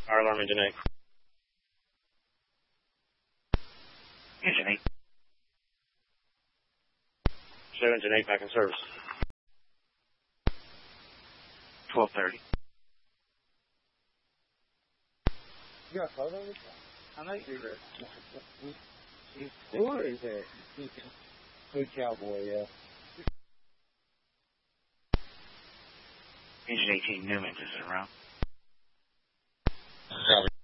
Fire alarm engine 8. Engine 8. Show engine 8 back in service. 12:30. You got a photo of this? I know you do. What is that? Good cowboy, yeah. Engine 18, Newman, is it around? Copy.